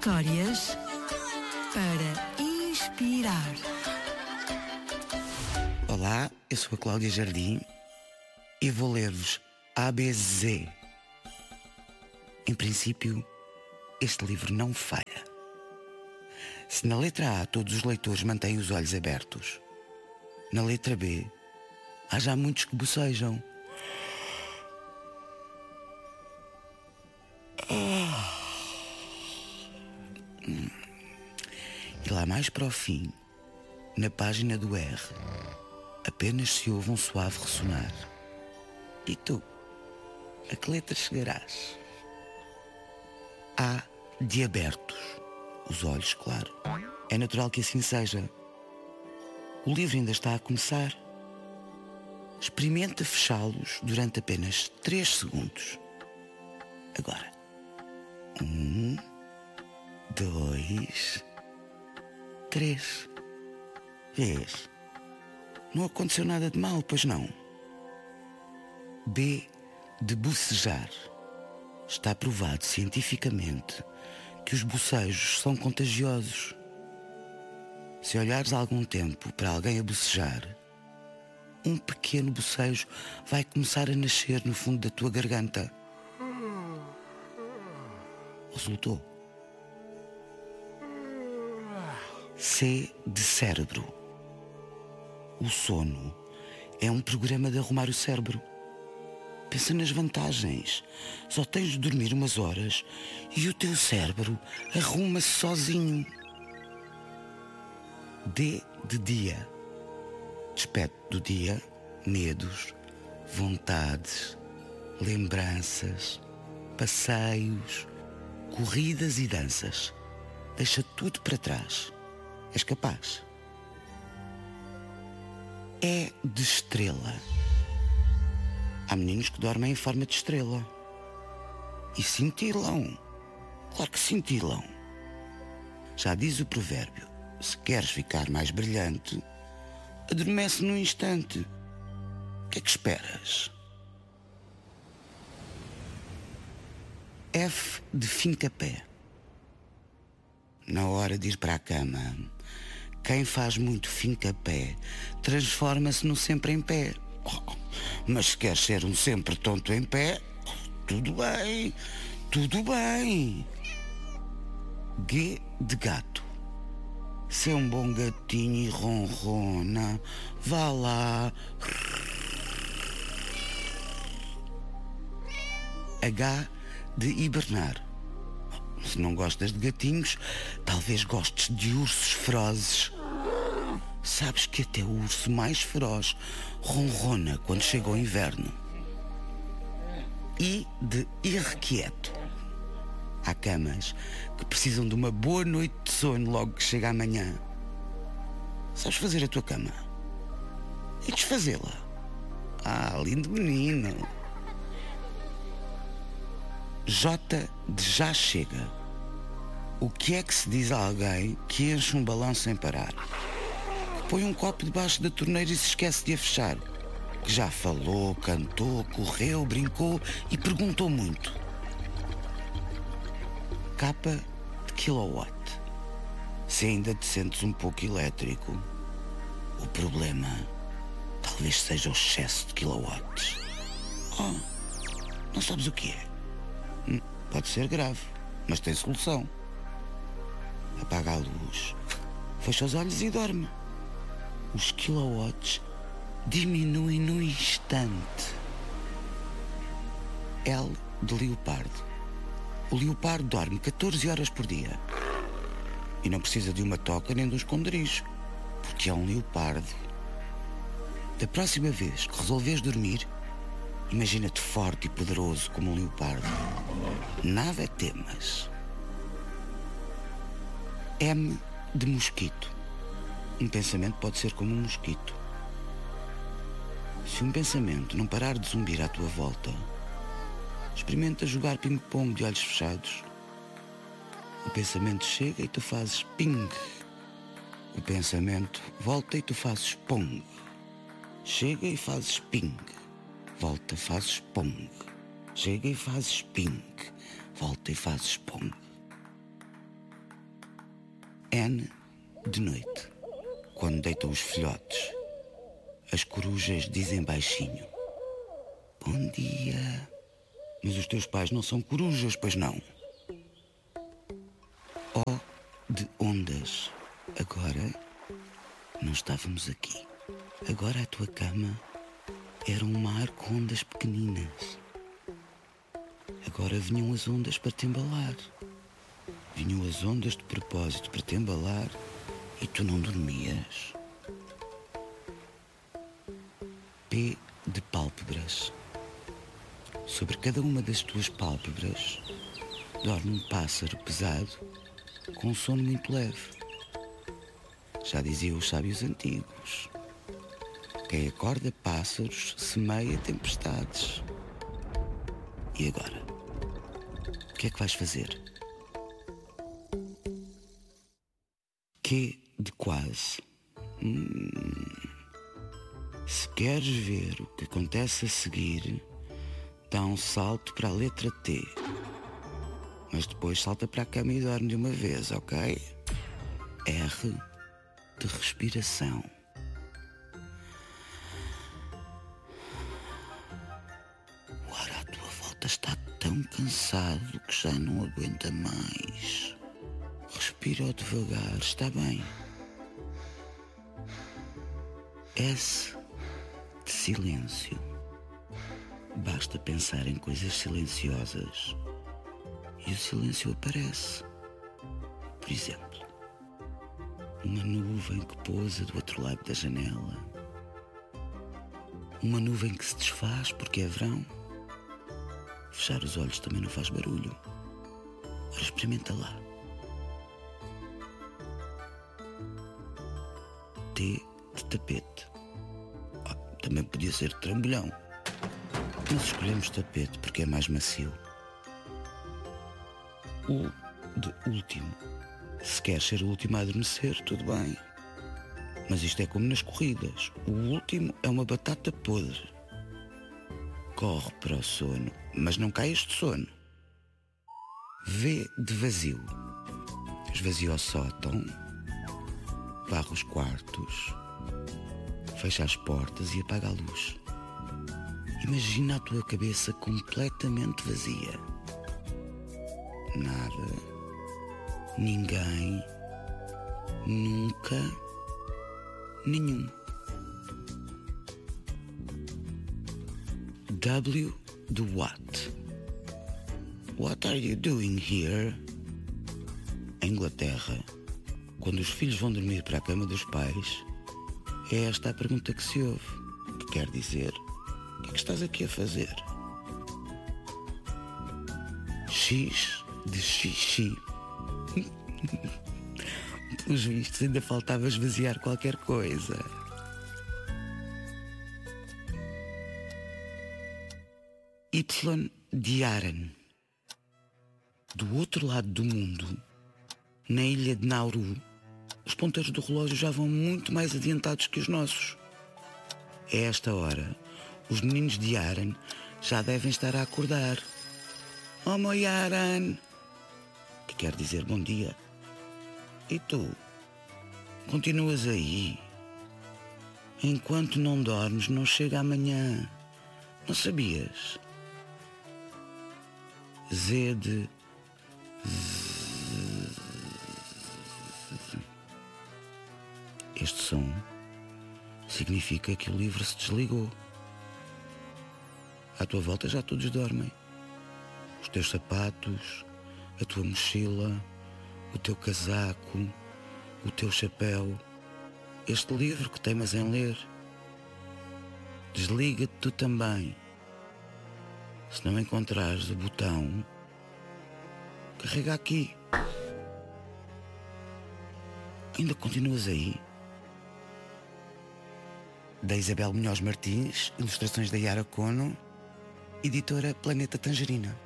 Histórias para inspirar. Olá, eu sou a Cláudia Jardim e vou ler-vos ABC. Em princípio, este livro não falha. Se na letra A todos os leitores mantêm os olhos abertos, na letra B há já muitos que bocejam. E lá mais para o fim, na página do R, apenas se ouve um suave ressonar. E tu? A que letra chegarás? A de abertos. Os olhos, claro. É natural que assim seja. O livro ainda está a começar. Experimenta fechá-los durante apenas 3 segundos. Agora. 1, 2, 3. Vês? Não aconteceu nada de mal, pois não? B de bocejar. Está provado cientificamente que os bocejos são contagiosos. Se olhares algum tempo para alguém a bocejar, um pequeno bocejo vai começar a nascer no fundo da tua garganta. Resultou. C de cérebro. O sono é um programa de arrumar o cérebro. Pensa nas vantagens. Só tens de dormir umas horas e o teu cérebro arruma-se sozinho. D de dia. Despede do dia medos, vontades, lembranças, passeios, corridas e danças. Deixa tudo para trás. És capaz. É de estrela. Há meninos que dormem em forma de estrela. E cintilam. Claro que cintilam. Já diz o provérbio: se queres ficar mais brilhante, adormece num instante. O que é que esperas? F de fincapé. Na hora de ir para a cama, quem faz muito fincapé transforma-se no sempre em pé. Mas se queres ser um sempre tonto em pé, tudo bem, tudo bem. G de gato. Se é um bom gatinho e ronrona, vá lá. H de hibernar. Se não gostas de gatinhos, talvez gostes de ursos ferozes. Sabes que até o urso mais feroz ronrona quando chega o inverno. I de irrequieto. Há camas que precisam de uma boa noite de sono logo que chega amanhã. Sabes fazer a tua cama? E desfazê-la? Ah, lindo menino. J de já chega. O que é que se diz a alguém que enche um balão sem parar? Que põe um copo debaixo da torneira e se esquece de a fechar? Que já falou, cantou, correu, brincou e perguntou muito. K de kilowatt. Se ainda te sentes um pouco elétrico, o problema talvez seja o excesso de kilowatts. Oh, não sabes o que é? Pode ser grave, mas tem solução. Apaga a luz, fecha os olhos e dorme. Os kilowatts diminuem no instante. L de leopardo. O leopardo dorme 14 horas por dia. E não precisa de uma toca nem de um esconderijo, porque é um leopardo. Da próxima vez que resolveres dormir, imagina-te forte e poderoso como um leopardo. Nada temas. M de mosquito. Um pensamento pode ser como um mosquito. Se um pensamento não parar de zumbir à tua volta, experimenta jogar ping-pong de olhos fechados. O pensamento chega e tu fazes ping. O pensamento volta e tu fazes pong. Chega e fazes ping. Volta, fazes pong. Chega e fazes ping. Volta e fazes pong. N de noite, quando deitam os filhotes, as corujas dizem baixinho: bom dia. Mas os teus pais não são corujas, pois não? O de ondas. Agora não estávamos aqui. Agora a tua cama era um mar com ondas pequeninas. Agora vinham as ondas para te embalar. Vinham as ondas de propósito para te embalar e tu não dormias. P de pálpebras. Sobre cada uma das tuas pálpebras dorme um pássaro pesado com um sono muito leve. Já diziam os sábios antigos: quem acorda pássaros semeia tempestades. E agora? O que é que vais fazer? Q de quase. Se queres ver o que acontece a seguir, dá um salto para a letra T. Mas depois salta para a cama e dorme de uma vez, ok? R de respiração. O ar à tua volta está tão cansado que já não aguenta mais. Respira devagar, está bem. S de silêncio. Basta pensar em coisas silenciosas e o silêncio aparece. Por exemplo, uma nuvem que pousa do outro lado da janela. Uma nuvem que se desfaz porque é verão. Fechar os olhos também não faz barulho. Ora, experimenta lá. T de tapete. Também podia ser de trambolhão, mas escolhemos tapete porque é mais macio. U de último. Se queres ser o último a adormecer, tudo bem. Mas isto é como nas corridas. O último é uma batata podre. Corre para o sono, mas não caias de sono. V de vazio. Esvazia o sótão, varre os quartos, fecha as portas e apaga a luz. Imagina a tua cabeça completamente vazia. Nada, ninguém, nunca, nenhum. W de what? What are you doing here? Em Inglaterra, quando os filhos vão dormir para a cama dos pais, é esta a pergunta que se ouve, que quer dizer: o que é que estás aqui a fazer? X de xixi. Pelos vistos ainda faltava esvaziar qualquer coisa. Y de Aran. Do outro lado do mundo, na ilha de Nauru, os ponteiros do relógio já vão muito mais adiantados que os nossos. A esta hora, os meninos de Aran já devem estar a acordar. Oh, meu Aran! Que quer dizer bom dia. E tu? Continuas aí? Enquanto não dormes, não chega amanhã. Não sabias? Z de... Este som significa que o livro se desligou. À tua volta já todos dormem. Os teus sapatos, a tua mochila, o teu casaco, o teu chapéu, este livro que teimas em ler. Desliga-te tu também. Se não encontrares o botão, carrega aqui. Ainda continuas aí? Da Isabel Munhoz Martins, ilustrações da Yara Cono, editora Planeta Tangerina.